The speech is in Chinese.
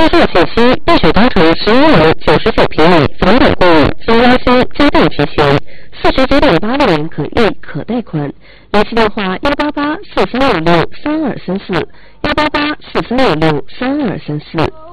工作信息：碧水高城11楼99平米房本公寓，经压销，家电齐全，49.8万元可预可贷款。联系电话：18843563234，18843563234。